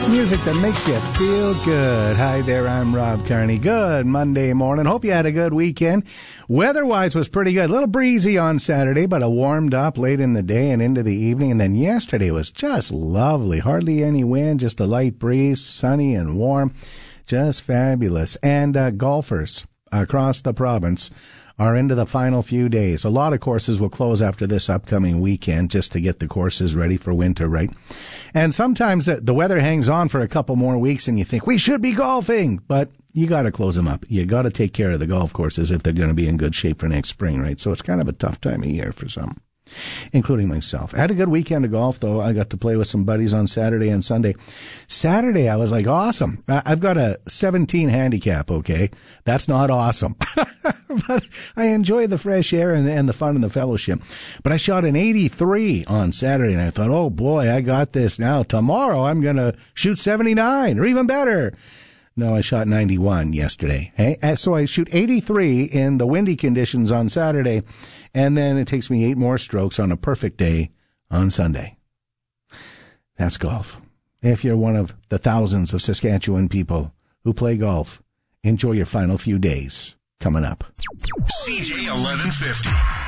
Music that makes you feel good. Hi there, I'm Rob Carney. Good Monday morning. Hope you had a good weekend. Weather-wise was pretty good. A little breezy on Saturday, but it warmed up late in the day and into the evening. And then yesterday was just lovely. Hardly any wind, just a light breeze, sunny and warm. Just fabulous. And golfers across the province are into the final few days. A lot of courses will close after this upcoming weekend just to get the courses ready for winter, right? And sometimes the weather hangs on for a couple more weeks and you think, we should be golfing, but you got to close them up. You got to take care of the golf courses if they're going to be in good shape for next spring, right? So it's kind of a tough time of year for some, including myself. I had a good weekend of golf, though. I got to play with some buddies on Saturday and Sunday. Saturday, I was like, awesome. I've got a 17 handicap, okay? That's not awesome. But I enjoy the fresh air and the fun and the fellowship. But I shot an 83 on Saturday, and I thought, oh, boy, I got this now. Tomorrow, I'm going to shoot 79 or even better. No, I shot 91 yesterday. Hey, so I shoot 83 in the windy conditions on Saturday, and then it takes me 8 more strokes on a perfect day on Sunday. That's golf. If you're one of the thousands of Saskatchewan people who play golf, enjoy your final few days coming up. CJ 1150.